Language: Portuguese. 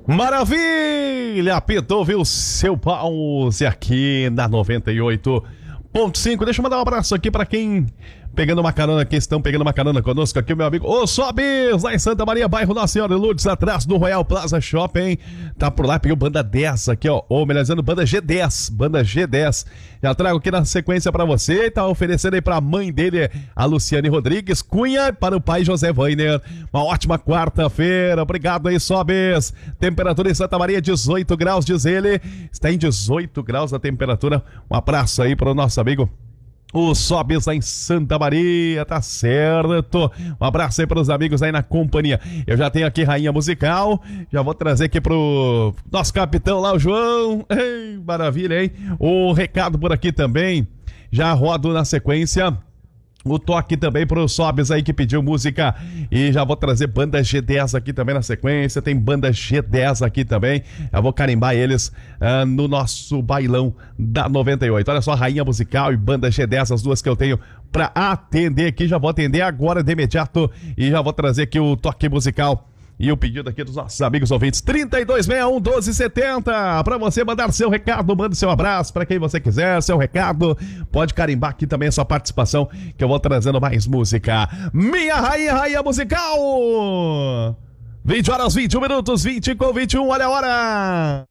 Maravilha! Apitou, viu, seu pause aqui na 98.5. Deixa eu mandar um abraço aqui pra quem pegando uma carona aqui, estão pegando uma carona conosco aqui, o meu amigo Ô Sobis, lá em Santa Maria, bairro Nossa Senhora de Lourdes, atrás do Royal Plaza Shopping. Tá por lá, pegou banda 10 aqui, ó, ou melhor dizendo, banda G10. Já trago aqui na sequência pra você, tá oferecendo aí pra mãe dele, a Luciane Rodrigues Cunha, para o pai José Weiner. Uma ótima quarta-feira, obrigado aí, Sobis. Temperatura em Santa Maria, 18 graus, diz ele. Está em 18 graus a temperatura. Um abraço aí pro nosso amigo o Sobis lá em Santa Maria, tá certo? Um abraço aí pros amigos aí na companhia. Eu já tenho aqui Rainha Musical, já vou trazer aqui pro nosso capitão lá, o João. Ei, maravilha, hein? O recado por aqui também, já rodo na sequência. O toque também pro Sobis aí que pediu música. E já vou trazer banda G10 aqui também na sequência. Tem banda G10 aqui também. Eu vou carimbar eles no nosso bailão da 98. Olha só, Rainha Musical e banda G10, as duas que eu tenho pra atender aqui. Já vou atender agora de imediato. E já vou trazer aqui o toque musical. E o pedido aqui dos nossos amigos ouvintes, 3261-1270, para você mandar seu recado, manda seu abraço para quem você quiser, seu recado, pode carimbar aqui também a sua participação, que eu vou trazendo mais música. Minha Rainha Musical! 20 horas, 21 minutos, 20 com 21, olha a hora!